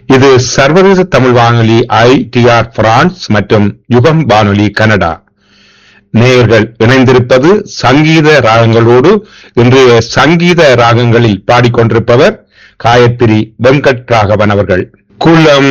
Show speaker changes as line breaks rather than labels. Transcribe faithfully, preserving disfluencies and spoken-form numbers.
இது சர்வதேச தமிழ் வானொலி ஐ டி ஆர் பிரான்ஸ் மற்றும் யுகம் வானொலி கனடா. நேயர்கள் இணைந்திருப்பது சங்கீத ராகங்களோடு. இன்றைய சங்கீத ராகங்களில் பாடிக்கொண்டிருப்பவர் காயத்ரி வெங்கட் ராகவன் அவர்கள். குலம்